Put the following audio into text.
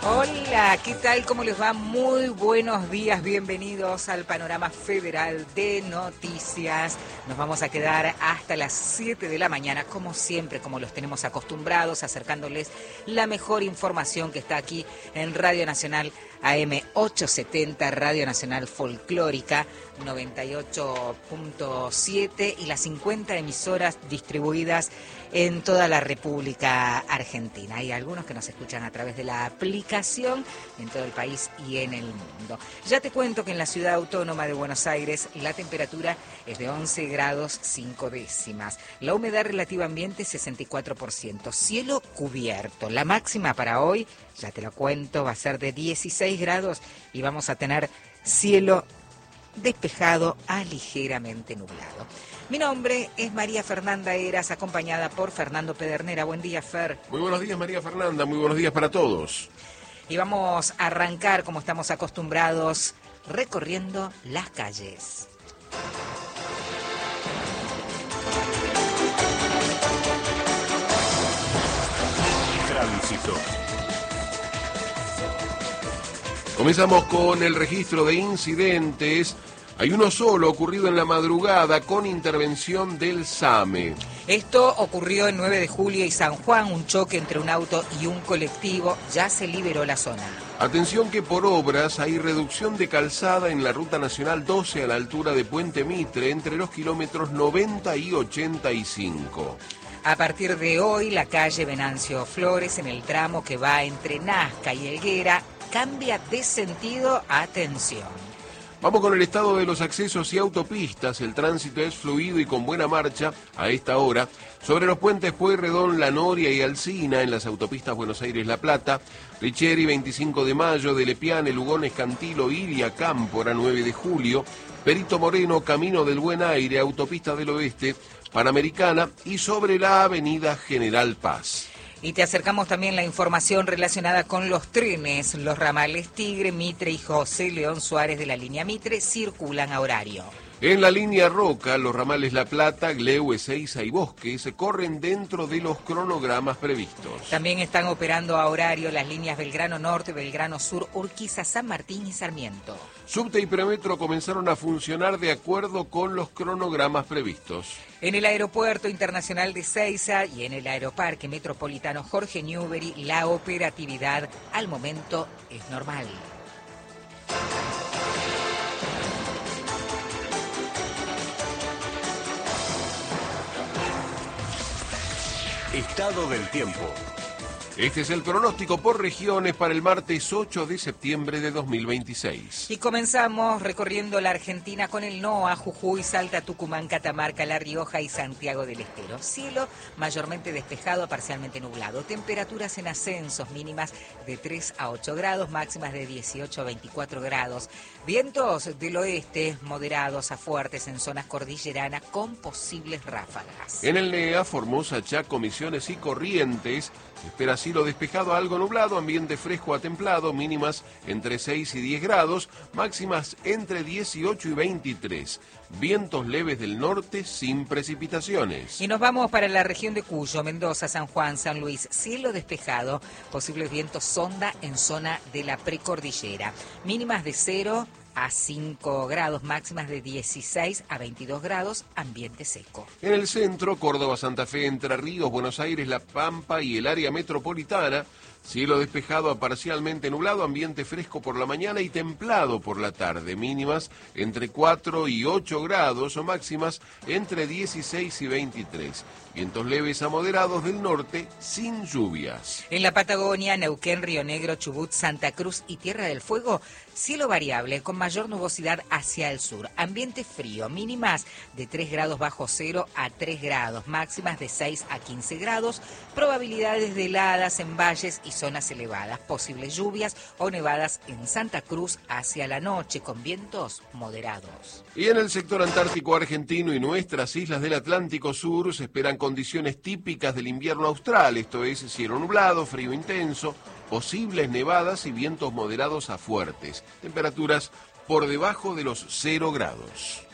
Hola, ¿qué tal? ¿Cómo les va? Muy buenos días, bienvenidos al Panorama Federal de Noticias. Nos vamos a quedar hasta las 7 de la mañana, como siempre, como los tenemos acostumbrados, acercándoles la mejor información que está aquí en Radio Nacional AM 870, Radio Nacional Folclórica 98.7 y las 50 emisoras distribuidas en toda la República Argentina. Hay algunos que nos escuchan a través de la aplicación en todo el país y en el mundo. Ya te cuento que en la Ciudad Autónoma de Buenos Aires la temperatura es de 11 grados 5 décimas. La humedad relativa ambiente 64%. Cielo cubierto. La máxima para hoy, ya te lo cuento, va a ser de 16 grados y vamos a tener cielo despejado a ligeramente nublado. Mi nombre es María Fernanda Heras, acompañada por Fernando Pedernera. Buen día, Fer. Muy buenos días, María Fernanda. Muy buenos días para todos. Y vamos a arrancar, como estamos acostumbrados, recorriendo las calles. Tránsito. Comenzamos con el registro de incidentes. Hay uno solo ocurrido en la madrugada con intervención del SAME. Esto ocurrió en 9 de julio y San Juan, un choque entre un auto y un colectivo. Ya se liberó la zona. Atención que por obras hay reducción de calzada en la Ruta Nacional 12 a la altura de Puente Mitre entre los kilómetros 90 y 85. A partir de hoy, la calle Venancio Flores, en el tramo que va entre Nazca y Helguera, cambia de sentido. Atención. Vamos con el estado de los accesos y autopistas. El tránsito es fluido y con buena marcha a esta hora sobre los puentes Pueyrredón, La Noria y Alsina en las autopistas Buenos Aires-La Plata, Richeri 25 de Mayo, de Lepiane, Lugones, Cantilo, Ilia, Cámpora 9 de Julio, Perito Moreno, Camino del Buen Aire, Autopista del Oeste, Panamericana y sobre la avenida General Paz. Y te acercamos también la información relacionada con los trenes. Los ramales Tigre, Mitre y José León Suárez de la línea Mitre circulan a horario. En la línea Roca, los ramales La Plata, Gleu, Ezeiza y Bosque se corren dentro de los cronogramas previstos. También están operando a horario las líneas Belgrano Norte, Belgrano Sur, Urquiza, San Martín y Sarmiento. Subte y Premetro comenzaron a funcionar de acuerdo con los cronogramas previstos. En el Aeropuerto Internacional de Ezeiza y en el Aeroparque Metropolitano Jorge Newbery, la operatividad al momento es normal. Estado del tiempo. Este es el pronóstico por regiones para el martes 8 de septiembre de 2026. Y comenzamos recorriendo la Argentina con el NOA, Jujuy, Salta, Tucumán, Catamarca, La Rioja y Santiago del Estero. Cielo mayormente despejado a parcialmente nublado. Temperaturas en ascensos, mínimas de 3 a 8 grados, máximas de 18 a 24 grados. Vientos del oeste moderados a fuertes en zonas cordilleranas con posibles ráfagas. En el NEA, Formosa, Chaco, Misiones y Corrientes, se espera cielo despejado a algo nublado, ambiente fresco a templado, mínimas entre 6 y 10 grados, máximas entre 18 y 23. Vientos leves del norte sin precipitaciones. Y nos vamos para la región de Cuyo, Mendoza, San Juan, San Luis, cielo despejado, posibles vientos sonda en zona de la precordillera, mínimas de 0 a 5 grados, máximas de 16 a 22 grados, ambiente seco. En el centro, Córdoba, Santa Fe, Entre Ríos, Buenos Aires, La Pampa y el área metropolitana, cielo despejado a parcialmente nublado, ambiente fresco por la mañana y templado por la tarde, mínimas entre 4 y 8 grados o máximas entre 16 y 23. Vientos leves a moderados del norte sin lluvias. En la Patagonia, Neuquén, Río Negro, Chubut, Santa Cruz y Tierra del Fuego, cielo variable con mayor nubosidad hacia el sur. Ambiente frío, mínimas de 3 grados bajo cero a 3 grados, máximas de 6 a 15 grados, probabilidades de heladas en valles y zonas elevadas, posibles lluvias o nevadas en Santa Cruz hacia la noche con vientos moderados. Y en el sector antártico argentino y nuestras islas del Atlántico Sur se esperan condiciones típicas del invierno austral, esto es cielo nublado, frío intenso, posibles nevadas y vientos moderados a fuertes, temperaturas por debajo de los 0 grados.